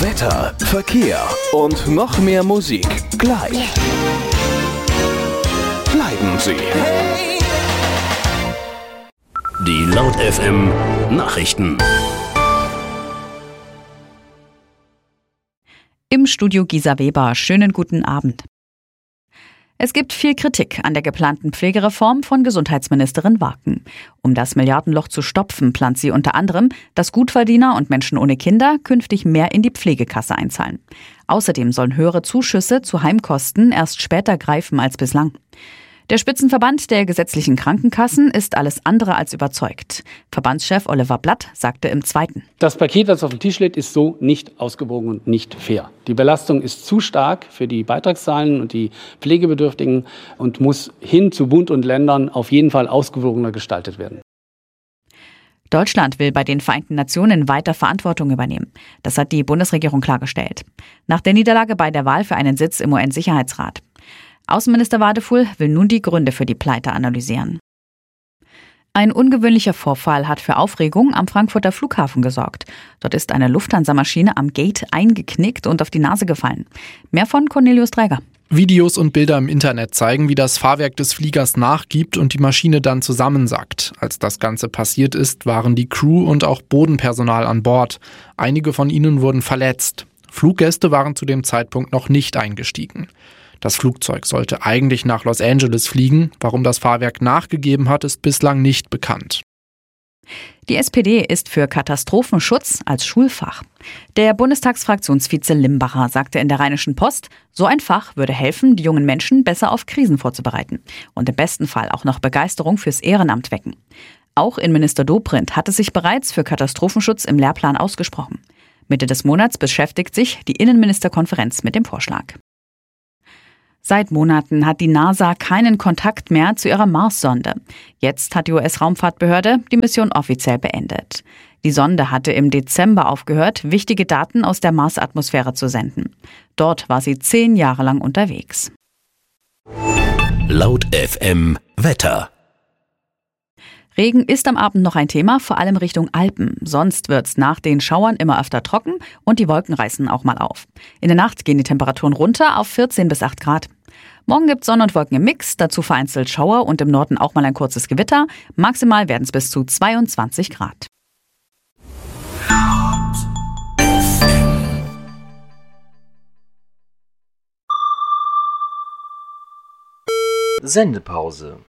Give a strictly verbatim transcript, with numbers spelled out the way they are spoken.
Wetter, Verkehr und noch mehr Musik. Gleich. Bleiben Sie. Die Laut F M Nachrichten. Im Studio Gisa Weber. Schönen guten Abend. Es gibt viel Kritik an der geplanten Pflegereform von Gesundheitsministerin Warken. Um das Milliardenloch zu stopfen, plant sie unter anderem, dass Gutverdiener und Menschen ohne Kinder künftig mehr in die Pflegekasse einzahlen. Außerdem sollen höhere Zuschüsse zu Heimkosten erst später greifen als bislang. Der Spitzenverband der gesetzlichen Krankenkassen ist alles andere als überzeugt. Verbandschef Oliver Blatt sagte im Zweiten: Das Paket, das auf dem Tisch liegt, ist so nicht ausgewogen und nicht fair. Die Belastung ist zu stark für die Beitragszahlen und die Pflegebedürftigen und muss hin zu Bund und Ländern auf jeden Fall ausgewogener gestaltet werden. Deutschland will bei den Vereinten Nationen weiter Verantwortung übernehmen. Das hat die Bundesregierung klargestellt. Nach der Niederlage bei der Wahl für einen Sitz im U N-Sicherheitsrat. Außenminister Wadefuhl will nun die Gründe für die Pleite analysieren. Ein ungewöhnlicher Vorfall hat für Aufregung am Frankfurter Flughafen gesorgt. Dort ist eine Lufthansa-Maschine am Gate eingeknickt und auf die Nase gefallen. Mehr von Cornelius Dreiger. Videos und Bilder im Internet zeigen, wie das Fahrwerk des Fliegers nachgibt und die Maschine dann zusammensackt. Als das Ganze passiert ist, waren die Crew und auch Bodenpersonal an Bord. Einige von ihnen wurden verletzt. Fluggäste waren zu dem Zeitpunkt noch nicht eingestiegen. Das Flugzeug sollte eigentlich nach Los Angeles fliegen. Warum das Fahrwerk nachgegeben hat, ist bislang nicht bekannt. Die S P D ist für Katastrophenschutz als Schulfach. Der Bundestagsfraktionsvize Limbacher sagte in der Rheinischen Post, so ein Fach würde helfen, die jungen Menschen besser auf Krisen vorzubereiten und im besten Fall auch noch Begeisterung fürs Ehrenamt wecken. Auch Innenminister Dobrindt hatte sich bereits für Katastrophenschutz im Lehrplan ausgesprochen. Mitte des Monats beschäftigt sich die Innenministerkonferenz mit dem Vorschlag. Seit Monaten hat die NASA keinen Kontakt mehr zu ihrer Mars-Sonde. Jetzt hat die U S-Raumfahrtbehörde die Mission offiziell beendet. Die Sonde hatte im Dezember aufgehört, wichtige Daten aus der Mars-Atmosphäre zu senden. Dort war sie zehn Jahre lang unterwegs. Laut F M Wetter. Regen ist am Abend noch ein Thema, vor allem Richtung Alpen. Sonst wird's nach den Schauern immer öfter trocken und die Wolken reißen auch mal auf. In der Nacht gehen die Temperaturen runter auf vierzehn bis acht Grad. Morgen gibt's Sonne und Wolken im Mix, dazu vereinzelt Schauer und im Norden auch mal ein kurzes Gewitter. Maximal werden es bis zu zweiundzwanzig Grad. Sendepause.